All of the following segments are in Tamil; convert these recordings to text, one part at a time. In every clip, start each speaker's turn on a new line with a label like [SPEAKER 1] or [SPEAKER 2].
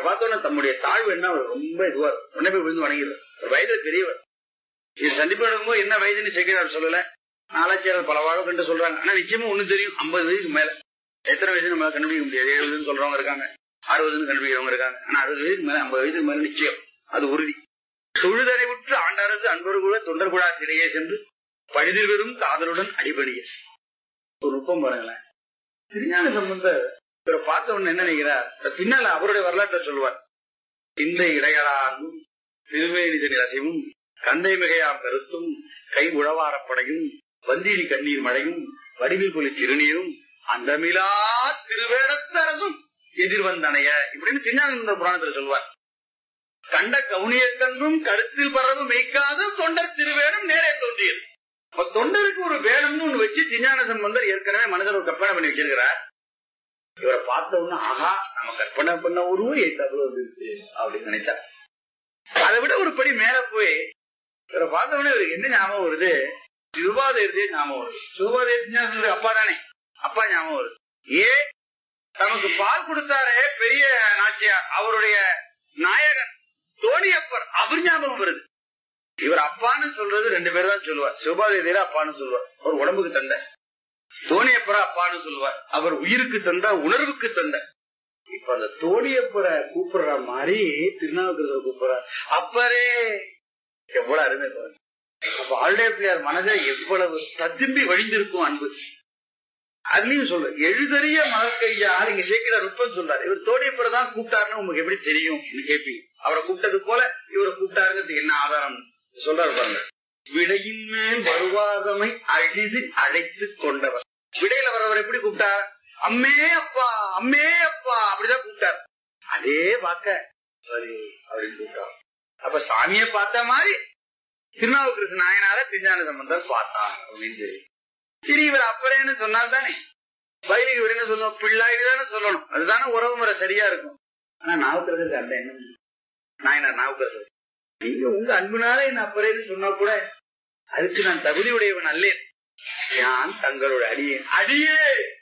[SPEAKER 1] பார்த்தோன்னா தம்முடைய தாழ்வு என்ன அவர் ரொம்ப இதுவா உடனே போய் விழுந்து வணங்கிடுவார். ஒரு வயதுல பெரியவர். இது சந்திப்பு நடக்கும்போது என்ன வயதுன்னு சேர்க்கிறார் சொல்லல. நாலாச்சியார் பல வாழ கண்டு சொல்றாங்க. ஆனா நிச்சயமா ஒண்ணு தெரியும், 50 வயசுக்கு மேல. எத்தனை வயசு நம்மளால கண்டுபிடிக்க முடியாது. 70 சொல்றவங்க இருக்காங்க, 60 கண்டுபிடிக்கிறவங்க இருக்காங்க. ஆனா 60 வயசுக்கு மேல 50 வயசுக்கு மேல நிச்சயம் அது உறுதி. தொழுதலை விட்டு ஆண்டாரது அன்பர் கூட தொண்டர் கூட இடையே சென்று பழிதில் வெறும் காதலுடன் அடிபடிய ஒரு நுட்பம் பாருங்களேன். திருஞான சம்பந்தர் இவரை பார்த்த உடனே என்ன நினைக்கிறார், பின்னால அவருடைய வரலாற்றை சொல்லுவார். சிந்தை இடையலாகும் திருவேணிதன் ரசையும் கந்தை மிகையாம் கருத்தும் கை உழவாரப்படையும் வந்திரி கண்ணீர் மழையும் வடிவில் பொலி திருநீரும் அந்தமிலா திருவேடத்தரசும் எதிர்வந்தனைய இப்படின்னு திருஞான புராணத்துல சொல்லுவார். கண்ட கவுனியக்கன்றும் கருத்தில் பரவு மெய்க்காத தொண்டர் திருவேடம் நேரே தோன்றியது. தொண்டருக்கு ஒரு வேடம்னு ஒண்ணு வச்சு திருஞான சம்பந்தர் ஏற்கனவே மனதில் ஒரு கற்பனை பண்ணி வச்சிருக்கிறார். இவரை பார்த்த உடனே ஆஹா நம்ம கற்பனை பண்ண உருவம் எவ்வளவு வந்துருச்சு அப்படின்னு நினைச்சார். அதை விட ஒரு படி மேல போய் இவரை பார்த்த உடனே இவருக்கு என்ன ஞாபகம் வருது, சிவபாதேவத்தையே ஞாபகம் வருது. சிவபாதேவ அப்பா தானே, அப்பா ஞாபகம் வருது. நமக்கு பால் கொடுத்தாரே பெரிய நாச்சியார், அவருடைய நாயகன் தோணியப்பர், அவர் ஞாபகம் வருது. இவர் அப்பான்னு சொல்றது 2 பேர் தான் சொல்லுவார். சிவபாதேவியில அப்பான்னு சொல்லுவார், அவர் உடம்புக்கு தந்த. தோணியப்பரை அப்பான்னு சொல்லுவார், அவர் உயிருக்கு தந்த, உணர்வுக்கு தந்த. இப்ப அந்த தோணியப்பரை கூப்பிடுற மாதிரி திருநாவுக்கரசர் கூப்பிடுறார் அப்பரே. எவ்வளவு அருமை பாருங்க. அப்ப ஆளுடைய பிள்ளையார் மனதை எவ்வளவு ததும்பி வழிந்திருக்கும் அன்பு. அதுலயும் சொல்ற எழுதறிய மலர்கையார் இங்க சேர்க்கிறார் நுட்பம் சொல்றாரு. இவர் தோணியப்பரை தான் கூப்பிட்டாருன்னு உங்களுக்கு எப்படி தெரியும் கேட்பீங்க. அவரை கூப்பிட்டது போல இவரை கூப்பிட்டாருங்கிறதுக்கு என்ன ஆதாரம் சொல்றாரு பாருங்க. விடையின் மேல் வருவாதமை அழிது அழைத்து கொண்டவர். விடையில வரவர் எப்படி கூப்பிட்டார், அம்மே அப்பா அம்மே அப்பா அப்படிதான் கூப்பிட்டார். அதே வாக்க சரி அப்படின்னு கூப்பிட்டார். அப்ப சாமியை பார்த்த மாதிரி திருநாவுக்கரசு நாயனார திருஞான சம்பந்தர் பார்த்தார் அப்படின்னு தெரியும். சரி இவர் அப்பறேன்னு சொன்னால் தானே வயலுக்கு விட சொல்லணும், பிள்ளாயிதானே சொல்லணும், அதுதானே உறவு முறை சரியா இருக்கும். ஆனா நாவுக்கரசருக்கு அந்த எண்ணம் நாயனார் நாவுக்கரசர் நீங்க உங்க அன்புனால என்ன அப்பறேன்னு சொன்னா கூட அதுக்கு நான் தகுதி உடையவன் அல்லேன், யான் தங்களோட அடியே அடியே.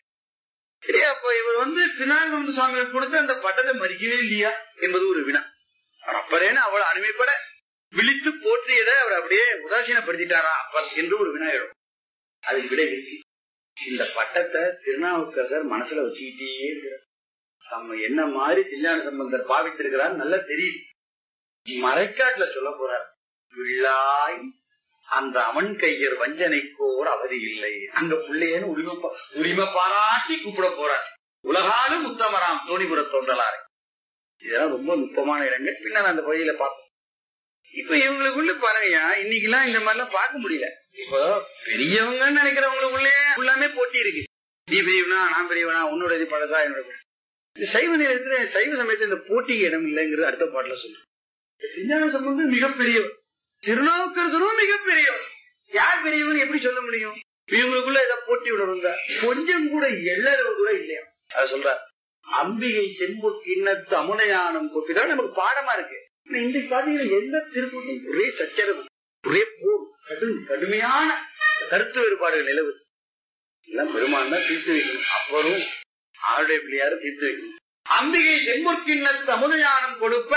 [SPEAKER 1] சரி அப்ப இவர் திருநாகந்த சுவாமிகள் கொடுத்து அந்த பட்டத்தை மறிக்கவே இல்லையா என்பது ஒரு வினா. அவர் அப்பறேன்னு அவ்வளவு அருமைப்பட விழித்து போற்றியதை அவர் அப்படியே உதாசீனப்படுத்திட்டாரா அப்பர் என்று ஒரு வினாயிடும். அதுக்கு விட இருக்கு. இந்த பட்டத்தை திருநாவுக்கரசர் மனசுல வச்சுக்கிட்டே இருக்கிறார். நம்ம என்ன மாதிரி திருஞான சம்பந்தர் பாவித்திருக்கிறார் நல்லா தெரியுது. மறைக்காட்டுல சொல்ல போறார், பிள்ளாய் அந்த அவன் கையர் வஞ்சனைக்கோர் அவதி இல்லை. அங்க பிள்ளையன்னு உரிமை பாராட்டி கூப்பிட போறார். உலகாலும் உத்தமராம் தோணிபுர தோன்றலாரு. இதெல்லாம் ரொம்ப நுட்பமான இடங்கள். பின்ன அந்த பகுதியில பார்ப்போம். இப்ப இவங்களுக்குள்ள பாருங்கயா, இன்னைக்கு எல்லாம் இந்த மாதிரி எல்லாம் பார்க்க முடியல. இப்போ பெரியவங்கன்னு நினைக்கிறவங்களுக்குள்ளே எல்லாமே போட்டி இருக்கு. நீ பெரியவனா நான் பெரியவனா, உன்னோட இது பழசா என்னோட. சைவ நேரத்துல சைவ சமயத்துல இந்த போட்டிக்கு இடம் இல்லைங்கிறது அடுத்த பாட்டுல சொல்றேன். திருஞான சம்பந்தர் மிகப்பெரியவர், திருநாவுக்கரசரும் மிகப்பெரியவர். யார் பெரியவன்னு எப்படி சொல்ல முடியும்? இவங்களுக்குள்ள ஏதாவது போட்டி உணர்வு கொஞ்சம் கூட எள்ளளவு கூட இல்லையா? அத சொல்றார். அம்பிகை செம்பு கிண்ணத்து அமுனையானம் கொப்பிதான் நமக்கு பாடமா இருக்கு. இந்த பாத்தீங்கன்னா எந்த திருப்பூரும் ஒரே சச்சரவு, ஒரே போர், கடுமையான கருத்து வேறுபாடுகள் நிலவு. எல்லாம் பெருமான் தான் தீர்த்து வைக்கணும். அப்பரும் ஆளுடைய பிள்ளையாரும் தீர்த்து வைக்கணும். அம்பிகை செம்பொற்கிண்ணத்து அமுதஞானம் கொடுப்ப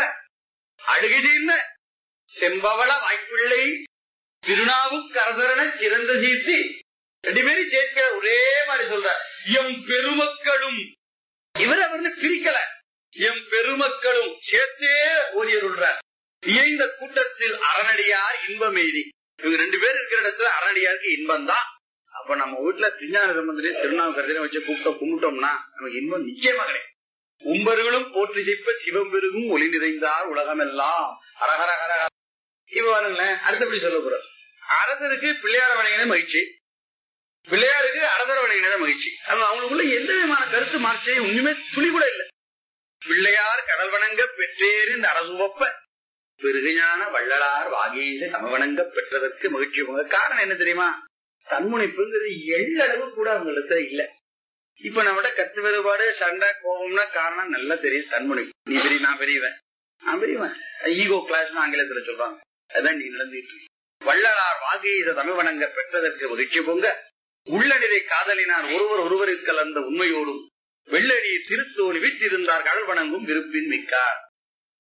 [SPEAKER 1] அழுகின செம்பவள வாய்ப்பிள்ளை திருநாவுக்கரசரன சிறந்த சீர்த்தி 2 பேரும் சேர்க்கிற ஒரே மாதிரி சொல்ற. எம் பெருமக்களும் இவர் அவர்னு பிரிக்கல, எம் பெருமக்களும் சேர்த்தே ஓதியருள்றார். இயைந்த கூட்டத்தில் அறநடியார் இன்பம் எய்தி. இவங்க 2 பேர் இருக்கிற இடத்துல அறநடியாருக்கு இன்பம் தான். அப்ப நம்ம வீட்டுல திருஞான சம்பந்தரையும் திருநாவுக்கரசரையும் வச்சு கும்பிட்டோம்னா நமக்கு இன்பம் நிச்சயமா கிடைக்கும். உம்பர்களும் போற்றி செய்ப்ப சிவம் பெருகும் ஒளி நிறைந்தார் உலகம் எல்லாம் அரகர அரகர. இப்ப பாருங்களேன், அடுத்தபடி சொல்ல போறோம். அரசருக்கு பிள்ளையார வணங்கின மகிழ்ச்சி, பிள்ளையாருக்கு அரசர வணங்கின மகிழ்ச்சி. அவங்களுக்குள்ள எந்த விதமான கருத்து மாற்றே ஒண்ணுமே துளி கூட இல்லை. பிள்ளையார் கடல் வணங்க பெற்றேறு இந்த அரசுவப்ப பெருகையான வள்ளலார் வாகீச தமவணங்க பெற்றதற்கு மகிழ்ச்சி. காரணம் என்ன தெரியுமா? தன்முனைப்புங்கிறது எள்ளளவு கூட அவங்க இடத்துல இல்ல. இப்ப நம்மகிட்ட கருத்து வேறுபாடு சண்டை கோபம்னா காரணம் நல்லா தெரியும். தன்முனைப்பு. நீ பெரிய நான் பெரியவன், நான் பெரியவன், ஈகோ கிளாஸ் ஆங்கிலத்துல சொல்றாங்க. அதான் நீ நடந்துட்டு. வள்ளலார் வாகீச தமிழ்வணங்க பெற்றதற்கு மகிழ்ச்சி பொங்க உள்ளடிரை காதலினார் ஒருவருக்கு கலந்த உண்மையோடும் வெள்ளடி திருத்தோணி விற்றிருந்தார் கடல் வணங்கும் விருப்பின் மிக்கார்.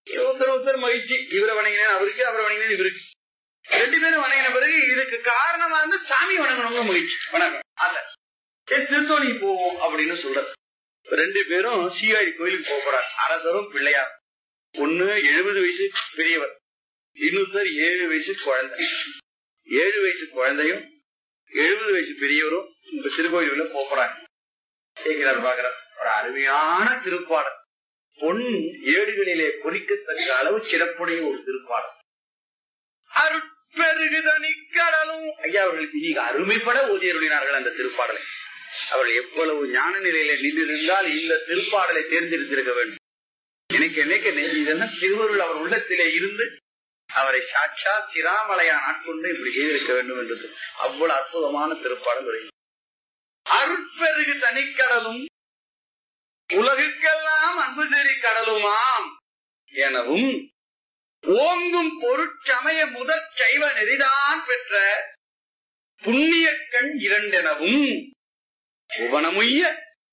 [SPEAKER 1] ஒருத்தர் மகிழ்ச்சி. இவரை வணங்கினேன் அவருக்கு, அவரை வணங்கினேன் இவருக்கு. 2 பேரும் வணங்கின பிறகு இதுக்கு காரணமா இருந்து சாமி வணங்கணும்னு மகிழ்ச்சி. வணக்கம் அத திருத்தோணி போவோம் அப்படின்னு சொல்ற. 2 பேரும் சீகாழி கோயிலுக்கு போறார். அரசரும் பிள்ளையார். ஒண்ணு 70 வயசு பெரியவர், இன்னொருத்தர் 7 வயசு குழந்தை. 7 வயசு குழந்தையும் 70 வயசு பெரியவரும் இந்த திருக்கோயிலுக்குள்ள போறாங்க. சேக்கிரார் பாக்குறார். ஒரு அருமையான திருப்பாடல். பொன் ஏடுகளிலே பொறிக்கத்தக்க அளவு சிறப்புடைய ஒரு திருப்பாடல். அருட்பெருகுதனி கடலும். ஐயா அவர்களுக்கு இன்னைக்கு அருமைப்பட ஓதியருளினார்கள் அந்த திருப்பாடலை. அவர்கள் எவ்வளவு ஞான நிலையில நின்றிருந்தால் இந்த திருப்பாடலை தேர்ந்தெடுத்திருக்க வேண்டும். எனக்கு நெஞ்சிதெல்லாம் திருவருள் அவர் உள்ளத்திலே இருந்து அவரை சாட்சா சிராமலையான் ஆட்கொண்டு இப்படி செய்திருக்க வேண்டும் என்றது. அவ்வளவு அற்புதமான திருப்பாடல் வருகிறது. அருட்பெருகு தனிக்கடலும் உலகுக்கெல்லாம் அன்பு தெரி கடலுமாம் எனவும் ஓங்கும் பொருட்சமய முதற் சைவ நெறிதான் பெற்ற புண்ணிய கண் 2 எனவும் புவனமுய்ய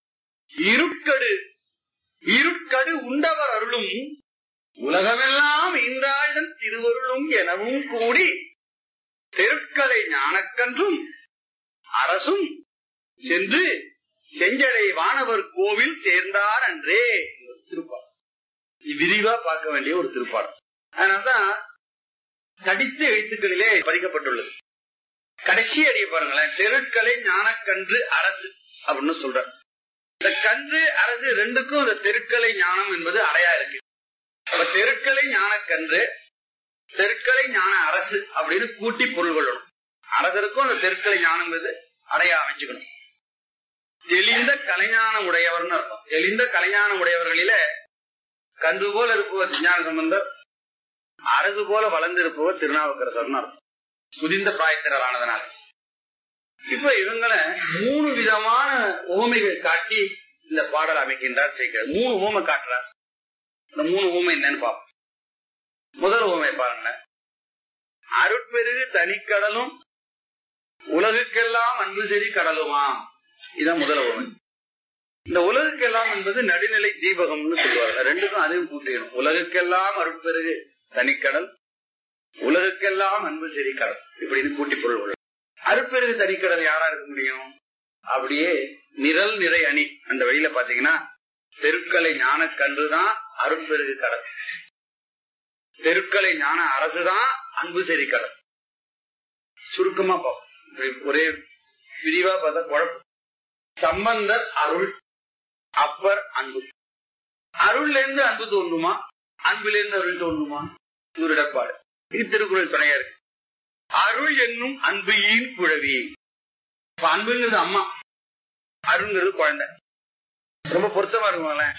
[SPEAKER 1] இருட்கடு உண்டவர் அருளும் உலகமெல்லாம் இன்றாழ்தன் திருவருளும் எனவும் கூடி தெருக்களை ஞானக்கன்றும் அரசும் சென்று செஞ்சடை வானவர் கோவில் சேர்ந்தார் அன்றே. திருப்பாடல் விரிவா பார்க்க வேண்டிய ஒரு திருப்பாடல். அதனால்தான் தடித்த எழுத்துக்களிலே பதிக்கப்பட்டுள்ளது. கடைசி அடிய பாருங்களேன். தெருக்களை ஞானக்கன்று அரசு அப்படின்னு சொல்ற. இந்த கன்று அரசு 2க்கும் இந்த தெருக்களை ஞானம் என்பது அடையா இருக்கு. அப்ப தெருக்களை ஞானக்கன்று, தெருக்களை ஞான அரசு அப்படின்னு கூட்டி பொருள் கொள்ளணும். அரசருக்கும் அந்த தெருக்களை ஞானம் என்பது அடையா அமைச்சுக்கணும். தெளிந்த கலைஞானம் உடையவர்னு அர்த்தம். தெளிந்த கலைஞானம் உடையவர்களில கன்று போல இருப்பவர் ஞான சம்பந்தர், அரசு போல வளர்ந்து இருப்பவர் திருநாவுக்கரசர்னு அர்த்தம். புதிந்த பிராயத்தினர் ஆனதுனால இப்ப இவங்களை 3 விதமான ஓமைகள் காட்டி இந்த பாடல் அமைக்கின்றார் சேர்க்கிறார். 3 ஓமை காட்டுறார். இந்த 3 ஓமை என்னன்னு பார்ப்போம். முதல் ஓமை பாருங்க. அருட்பெருகு தனிக்கடலும் உலகுக்கெல்லாம் அன்பு செறி கடலுமாம். இதான் முதல் ஓமை. இந்த உலகுக்கெல்லாம் என்பது நடுநிலை தீபகம்னு சொல்லுவாங்க. 2க்கும் அதையும் கூட்டிக்கணும். உலகுக்கெல்லாம் அருட்பெருகு தனிக்கடல், உலகுக்கெல்லாம் அன்பு செறி கடல் இப்படின்னு கூட்டி பொருள். அருட்பெருகு தனிக்கடல் யாரா இருக்க முடியும்? அப்படியே நிரல் நிறை அணி அந்த வழியில பாத்தீங்கன்னா தெருக்களை ஞான கன்றுதான் அருட்பெருகு கடல், தெருக்களை ஞான அரசுதான் அன்பு செறி கடல். சுருக்கமா பார்ப்போம். ஒரே விரிவா பார்த்தா குழப்பம். சம்பந்தர் அருள், அப்பர் அன்பு. அருள்ல இருந்து அன்பு தோன்றுமா, அன்பில இருந்து அருள் தோன்றுமா? இது இடர்பாடு. இது திருக்குறள் துணையா இருக்கு. அருள் என்னும் அன்பையின் குழவி. அன்புங்கிறது அம்மா, அருள்ங்கிறது குழந்தை. ரொம்ப பொருத்தமா இருக்குங்களேன்.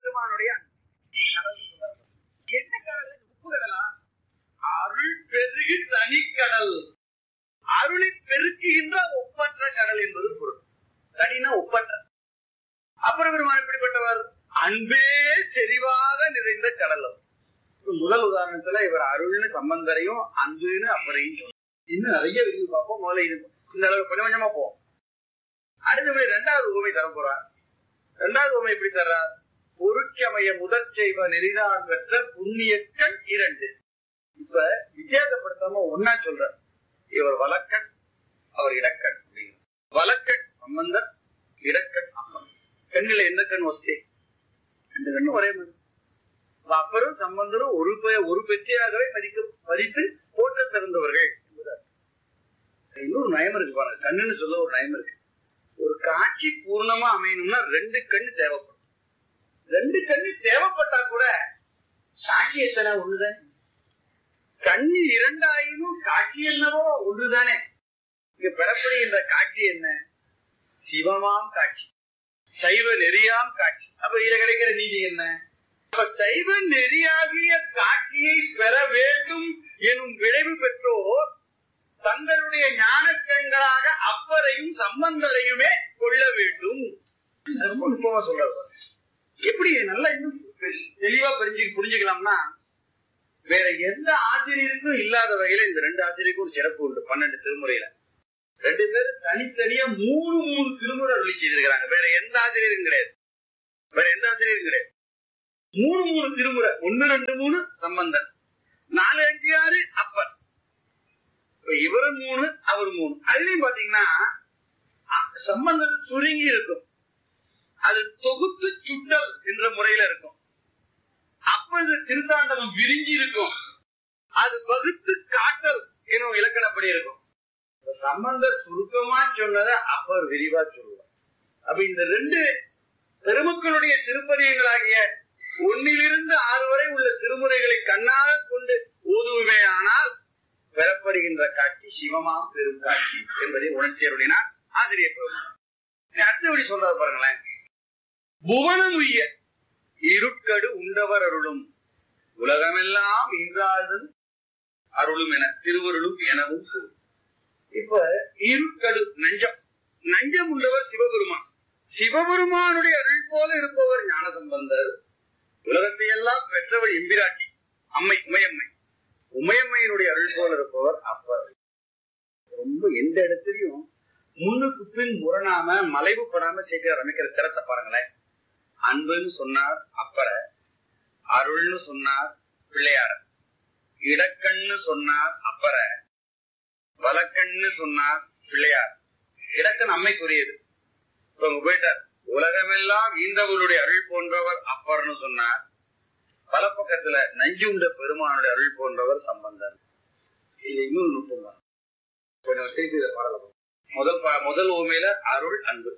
[SPEAKER 1] என்ன கடல்? உப்பு கடலா? அருள் பெருகு தனிக்கடல். அருளை பெருக்குகின்ற ஒப்பற்ற கடல் என்பது பொருள். தனினா ஒப்பற்ற. அப்புறம் பெருமான் எப்படிப்பட்டவர்? அன்பே செறிவாக நிறைந்த கடல். முதல் உதாரணத்துல இவர் அருள்னு சம்பந்தரையும் அன்புன்னு அப்பரையும் சொல்லுவார். இன்னும் நிறைய விரிவு பார்ப்போம். முதல்ல இது இந்த அளவு கொஞ்சம் கொஞ்சமா போவோம். அடுத்தபடி 2வது ஊமை தர போறார். 2வது ஊமை எப்படி தர்றார்? பொருட்சமய முதற் செய்வ நெறிதான் பெற்ற புண்ணியக்கண் 2. இப்ப வித்தியாசப்படுத்தாம ஒன்னா சொல்ற. இவர் வலக்கண், அவர் இடக்கண். வலக்கண் சம்பந்தர், இடக்கண் அப்பன். கண்ணில எந்த கண் வசதி? 2 கண்ணும் ஒரே மாதிரி. அப்பரும் சம்பந்தரும் ஒரு பெற்றியாகவே மதித்து போற்ற திறந்தவர்கள் என்பதால் இன்னொரு நயம் இருக்கு பாருங்க. கண்ணுன்னு சொல்ல ஒரு நயம் இருக்கு. ஒரு காட்சி பூர்ணமா அமையணும்னா 2 கண்ணு தேவைப்படும். 2 கண்ணு தேவைப்பட்டா கூட சாட்சி எத்தனை? ஒண்ணுதான். கண்ணு 2 ஆயினும் காட்சி என்னவோ ஒன்றுதானே. இங்க பெறப்படுகின்ற காட்சி என்ன? சிவமாம் காட்சி, சைவ நெறியாம் காட்சி. அப்ப இதுல கிடைக்கிற நீதி என்ன? சைவ நெறியாகிய காட்சியை பெற வேண்டும் எனும் விளைவு பெற்றோர் தங்களுடைய ஞானக்கண்களாக அப்பரையும் சம்பந்தரையுமே கொள்ள வேண்டும். சொல்றது எப்படி நல்லா இன்னும் தெளிவா புரிஞ்சுக்கலாம்னா, வேற எந்த ஆசிரியருக்கும் இல்லாத வகையில இந்த 2 ஆசிரியருக்கும் ஒரு சிறப்பு உண்டு. 12 திருமுறையில 2 பேரும் தனித்தனியா 3 திருமுறை அருளி செய்திருக்கிறாங்க. வேற எந்த ஆசிரியரும் கிடையாது. மூணு திருமுறை 1 2 3 சம்பந்தர் 4 5 6 அப்பர். இவரு 3 அவர் 3. அதுலயும் பாத்தீங்கன்னா சம்பந்தம் சுருங்கி இருக்கும், அது தொகுத்து சுட்டல் என்ற முறையில இருக்கும். அப்ப இது திருத்தாண்டவம் விரிஞ்சி இருக்கும், அது வகுத்து காட்டல் எனும் இலக்கணப்படி இருக்கும். சம்பந்தர் சுருக்கமா சொன்னதை அப்பர் விரிவா சொல்லுவார். அப்ப இந்த 2 பெருமக்களுடைய திருப்பதிகங்களாகிய 1 to 6 வரை உள்ள திருமுறைகளை கண்ணாக கொண்டு ஓதுவுமே ஆனால் பெறப்படுகின்ற காட்சி சிவமா பெரும் காட்சி என்பதை உணர்ச்சியருளினார் ஆசிரியர் பெருமான். அடுத்தபடி சொல்றாரு பாருங்களேன். புவனம் உய்ய இருட்கடு உண்டவர் அருளும் உலகமெல்லாம் இன்றாது அருளும் என திருவருளும் எனவும் கூறும். இப்ப இருட்கடு நஞ்சம் உள்ளவர் சிவபெருமான். சிவபெருமானுடைய அருள் போல இருப்பவர் ஞானசம்பந்தர். உலகத்தை எல்லாம் பெற்றவர் எம்பிராட்டி அம்மை உமையம்மையினுடைய அருள் போல இருப்பவர் அப்பர். ரொம்ப எந்த இடத்துலயும் முன்னுக்கு பின் முரணாம மலைவு படாம சேர்க்கிறார். அமைக்கிற திறத்தை பாருங்களேன். அன்புன்னு சொன்னார் அப்பற, அருள்னு சொன்னார் பிள்ளையார, இடக்கண்ணு சொன்னார் அப்பற, வலக்கண்ணு சொன்னார் பிள்ளையார். இடக்கண் அம்மைக்குரியது. இப்ப போயிட்டார். உலகமெல்லாம் ஈந்தவருடைய அருள் போன்றவர் அப்பர்னு சொன்னார். பல பக்கத்துல நஞ்சுண்ட பெருமானுடைய அருள் போன்றவர் சம்பந்தர். இது இன்னொரு நுட்பம் தான். திருப்பி இதை பாடலாம். முதல் ஓமையில அருள் அன்பு,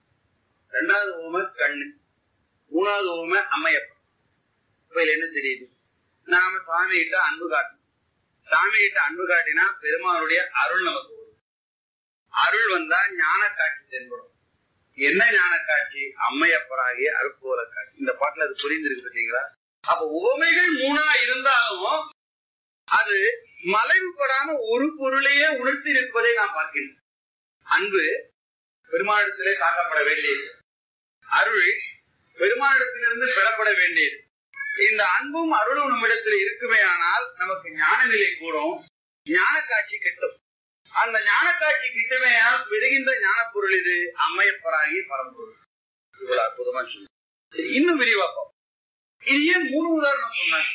[SPEAKER 1] 2வது ஓமை கண்ணு, 3வது ஓமை அம்மையப்பன். இப்ப இதுல என்ன தெரியுது? நாம சாமி கிட்ட அன்பு காட்டணும். சாமி கிட்ட அன்பு காட்டினா பெருமானுடைய அருள் நமக்கு வரும். அருள் வந்தா ஞான காட்சி தென்படும். என்ன ஞான காட்சி? அம்மையப்பராகிய அருப்போல காட்சி. இந்த பாட்டுல அது புரிந்திருக்கு பார்த்தீங்களா? அப்ப உவமைகள் 3 இருந்தாலும் அது மலைவுபடாம ஒரு பொருளையே உணர்த்தி இருப்பதை நாம் பார்க்கிறோம். அன்பு பெருமானிடத்திலே காட்டப்பட வேண்டியது, அருள் பெருமானிடத்திலிருந்து பெறப்பட வேண்டியது. இந்த அன்பும் அருளும் நம்மிடத்தில் இருக்குமே ஆனால் நமக்கு ஞான நிலை கூடும், ஞான காட்சி கிட்டும். அந்த ஞான காட்சி கிட்டமையால் பெறுகின்ற ஞான பொருள் இது அம்மையப்பராகி பரம்பொருள். இவ்வளவு அற்புதமா சொல்லு. இன்னும் விரிவாப்போம். இது ஏன் 3 உதாரணம் சொன்னாங்க?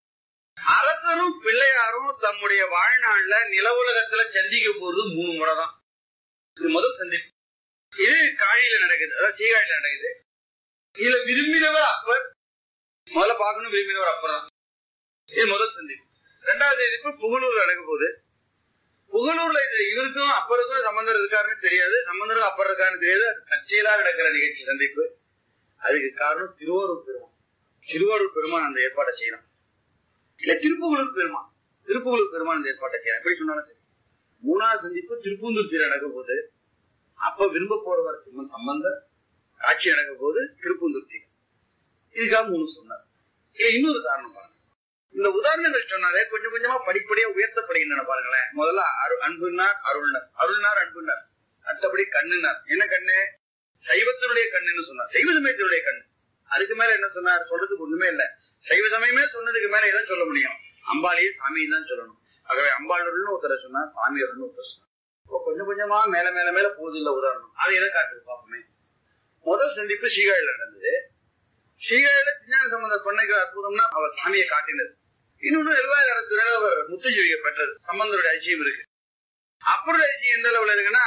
[SPEAKER 1] அரசரும் பிள்ளையாரும் தம்முடைய வாழ்நாள்ல நில உலகத்துல சந்திக்க போறது 3 முறை தான். இது முதல் சந்திப்பு. இது காழியில நடக்குது, அதாவது சீகாழியில நடக்குது. இதுல விரும்பினவர் அப்பர், முதல்ல பார்க்கணும் விரும்பினவர் அப்பர் தான். இது முதல் சந்திப்பு. 2வது சந்திப்பு புகழூர்ல நடக்க போகுது. புகழூர்ல இவருக்கும் அப்பருக்கும் சம்பந்தம் இருக்காருன்னு தெரியாது, சம்பந்தரும் அப்பர் இருக்காருன்னு தெரியாது. அது தற்செயலாக நடக்கிற நிகழ்ச்சி சந்திப்பு. அதுக்கு காரணம் திருவாரூர் பெருமான். திருவாரூர் பெருமான் அந்த ஏற்பாட்டை செய்யணும். இல்ல திருப்புகழூர் பெருமான் அந்த ஏற்பாட்டை செய்யணும். எப்படி சொன்னாலும் சரி. 3வது சந்திப்பு திருப்பூந்தூர் தீர நடக்க போது. அப்ப விரும்ப போறவர் சம்பந்தர், காட்சி நடக்க போது திருப்பூந்தூர் தீரம். இதுக்காக 3 சொன்னார். இன்னொரு காரணம் பாருங்க. இந்த உதாரணங்கள் சொன்னாலே கொஞ்சம் கொஞ்சமா படிப்படியா உயர்த்தப்படுகின்றன பாருங்களேன். முதல்ல அன்புனார் அருள்னார், அருள்னார் அன்புனார், அடுத்தபடி கண்ணுனார். என்ன கண்ணு? சைவத்தினுடைய கண்ணுன்னு சொன்னார், சைவ சமயத்தினுடைய கண்ணு. அதுக்கு மேல என்ன சொன்னார்? சொல்றதுக்கு ஒண்ணுமே இல்ல. சைவ சமயமே சொன்னதுக்கு மேல எதை சொல்ல முடியும்? அம்பாளையே சாமியும் தான் சொல்லணும். ஆகவே அம்பாளூர்னு ஒருத்தரை சொன்னார், சாமி அருள்னு ஒருத்தர் சொன்னார். இப்போ கொஞ்சம் கொஞ்சமா மேல மேல மேல போகுது இல்ல உதாரணம். அதை எதை காட்டுது பாப்போமே. முதல் சந்திப்பு சீகாழில நடந்தது. சீகாழில திருஞான சம்பந்தர் பண்ணைக்கு அற்புதம்னா அவர் சாமியை காட்டினது. இன்னொன்னு எழுவாயிரத்துல அவர் முத்துஜீவியை பெற்றது. சம்பந்தருடைய அதிசயம் இருக்கு. அப்பருடைய அதிசயம் எந்த அளவுல இருக்குன்னா,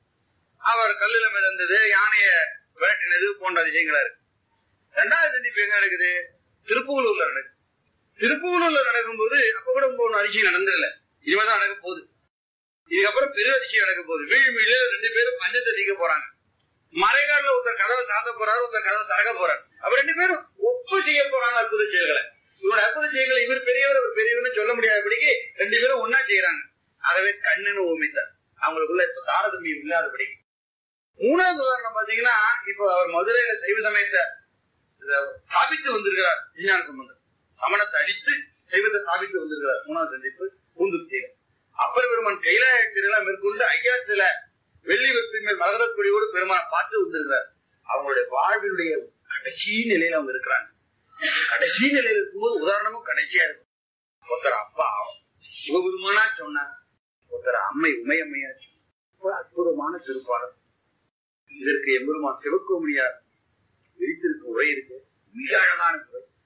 [SPEAKER 1] அவர் கல்லுல மிதந்தது, யானைய விரட்டினது போன்ற அதிசயங்களா இருக்கு. 2வது சந்திப்பு எங்க நடக்குது? திருப்புகலூர்ல நடக்குது. திருப்புகலூர்ல நடக்கும்போது அப்ப கூட ஒன்னும் அதிசயம் நடந்துடல, இனிமேதான் நடக்க போகுது. இதுக்கப்புறம் பெரிய அதிசயம் நடக்க போகுது. வீழ்மியில 2 பேரும் பஞ்சத்தை தீக்க போறாங்க. மறைகாடுல ஒருத்தர் கதவை சாத்த போறாரு, ஒருத்தர் கதவை திறக்க போறாரு. அப்ப 2 பேரும் ஒப்பு செய்ய போறாங்க அற்புத செயல்களை. இவருடைய அற்புத செயல்களை இவர் பெரியவர் அவர் பெரியவர்னு சொல்ல முடியாதபடிக்கு 2 பேரும் ஒன்னா செய்யறாங்க. ஆகவே கண்ணுன்னு ஓமித்தார். அவங்களுக்குள்ள இப்ப தாரதமியம் இல்லாதபடிக்கு. 3வது உதாரணம் பாத்தீங்கன்னா, இப்ப அவர் மதுரையில சைவ சமயத்தை ஸ்தாபித்து வந்திருக்கிறார். விஞ்ஞான சம்பந்தம் சமணத்தை அடித்து சைவத்தை ஸ்தாபித்து வந்திருக்கிறார். 3வது சந்திப்பு பூந்துத்தியில. அப்பர் பெருமான் கைலாயத்திலாம் மேற்கொண்டு ஐயாத்துல வெள்ளி வெற்றின் மேல் மரகதக்குடியோடு பெருமானை பார்த்து வந்திருக்கிறார். அவங்களுடைய வாழ்வினுடைய கடைசி நிலையில அவங்க இருக்கிறாங்க. கடைசி நிலையில இருக்கும்போது உதாரணமும் கடைசியா இருக்கும். ஒருத்தர் அப்பா சிவபெருமானா சொன்னார், ஒருத்தர் அம்மை உமையம்மையா சொன்னார். அற்புதமான திருப்பாடல். இதற்கு எம்பெருமான் சிவகோமணியார் விரித்திருக்கும் உரை இருக்கு. மிக அழகான உரை.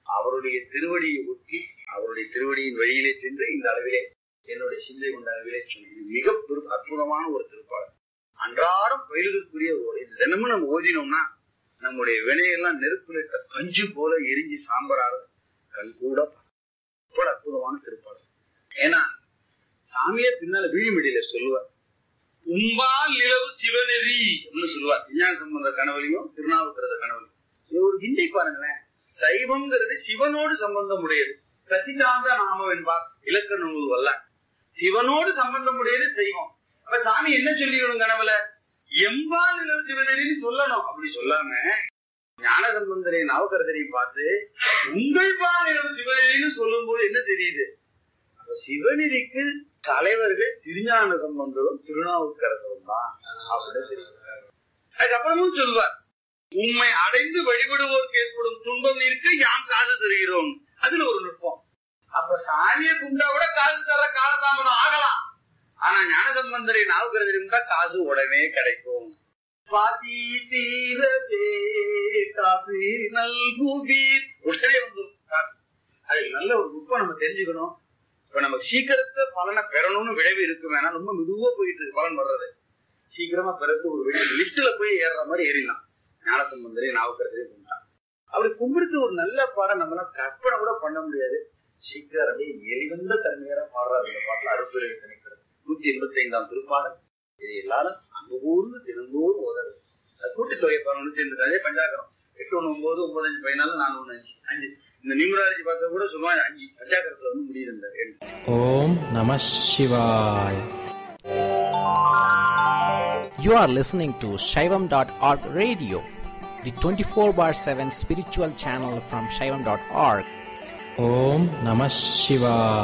[SPEAKER 1] அவருடைய திருவடியை ஒட்டி அவருடைய திருவடியின் வழியிலே சென்று இந்த அளவிலே என்னுடைய சிந்தை கொண்ட அளவிலே சொல்லி மிக அற்புதமான ஒரு திருப்பாடல். அன்றாடம் பயிலுக்குரிய ஒரு இது தினமும் நம்ம ஓதினோம்னா நம்முடைய வினையெல்லாம் நெருப்புல பஞ்சு போல எரிஞ்சு சாம்பராக கண் கூட அற்புதமான திருப்பாடல். ஏன்னா சாமியே பின்னால வீழிமடியில சொல்லுவார், உம்பால் நிலவு சிவநெறி அப்படின்னு சொல்லுவார். விஞ்ஞான சம்பந்த கனவுலையும் திருநாவுக்கரச கனவுலையும் ஒரு ஹிந்தை பாருங்களேன். சைவம்ங்கிறது சிவனோடு சம்பந்தம் உடையது. சச்சிதானந்த நாமம் என்பார் இலக்கண நூல் வல்ல. சிவனோடு சம்பந்தம் உடையது சைவம். அப்ப சாமி என்ன சொல்லிக்கணும் கனவுல? எம்பால் நிலவு சிவநெறின்னு சொல்லணும். அப்படி சொல்லாம ஞான சம்பந்தரை நாவுக்கரசரையும் பார்த்து உங்கள் பால் நிலவு சிவநெறின்னு சொல்லும் போது என்ன தெரியுது? அப்ப சிவநெறிக்கு தலைவர்கள் திருஞான சம்பந்தரும் திருநாவுக்கரசரும் தான் அப்படின்னு தெரியும். அதுக்கப்புறமும் சொல்வார், உண்மை அடைந்து வழிபடுவோருக்கு ஏற்படும் துன்பம் இருக்க யாம் காசு தருகிறோம். அதுல ஒரு நுட்பம். அப்ப சாமியை குண்டா கூட காசு தர காலதாமதம் ஆகலாம். ஆனா ஞான சம்பந்தரை நாவுக்கரசரையும் தான் காசு உடனே கிடைக்கும். பாதி தீரவே காசு நல்குவீர் உடனே வந்துடும் காசு. அது நல்ல ஒரு நுட்பம் நம்ம தெரிஞ்சுக்கணும். இப்ப நம்ம சீக்கிரத்தை பலனை பெறணும்னு விளைவு இருக்கு வேணா, ரொம்ப மெதுவா போயிட்டு இருக்கு பலன் வர்றது. சீக்கிரமா பிறகு ஒரு லிப்ட்ல போய் ஏறுற மாதிரி ஏறிடலாம். ஞான சம்பந்தரே நாவுக்கரசரே கும்பிட்டான். அப்படி கும்பிடுத்து ஒரு நல்ல பாடம் நம்மளால கற்பனை கூட பண்ண முடியாது. சீக்கிரம் அப்படியே எளிவந்த தன்மையான பாடுறாரு. இந்த பாட்டுல அறுப்புரை திணைக்கிறது 185ஆம் திருப்பாடல். இது எல்லாரும் அங்கு ஊர்ந்து தினந்தோறும் ஓதறது. கூட்டி தொகை 11 அதே பஞ்சாக்கரம் 819 95 415 5. இந்த நிமிராஜி பார்த்தா கூட சொல்லுவாங்க 5 பஞ்சாக்கரத்துல வந்து முடியுது.
[SPEAKER 2] ஓம் நம சிவாய். You are listening to Shaivam.org radio, the 24/7 spiritual channel from Shaivam.org. Om Namah Shivaya.